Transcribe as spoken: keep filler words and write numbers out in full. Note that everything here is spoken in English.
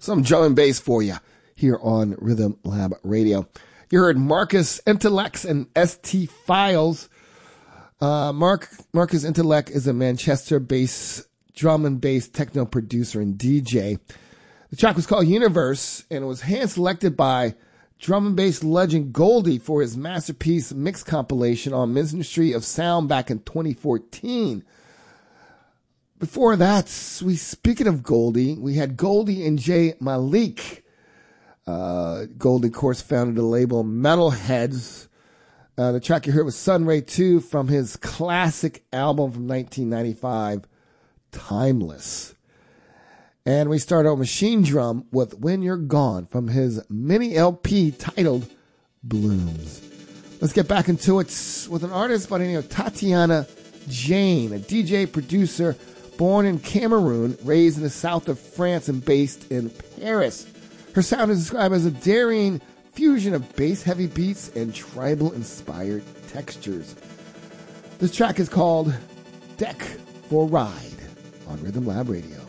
some drum and bass for you here on Rhythm Lab Radio. You heard Marcus Intellect and S T Files. Uh, Mark, Marcus Intellect is a Manchester-based drum and bass techno producer and D J. The track was called Universe, and it was hand-selected by drum and bass legend Goldie for his masterpiece mix compilation on Ministry of Sound back in twenty fourteen. Before that, we speaking of Goldie, we had Goldie and Jay Malik. Uh, Goldie, of course, founded the label Metalheads. Uh, the track you heard was Sunray two from his classic album from nineteen ninety-five, Timeless. And we start out Machine Drum with When You're Gone from his mini L P titled Blooms. Let's get back into it with an artist by the name of Tatiana Jane, a D J producer born in Cameroon, raised in the south of France and based in Paris. Her sound is described as a daring fusion of bass-heavy beats and tribal-inspired textures. This track is called Deck for Ride on Rhythm Lab Radio.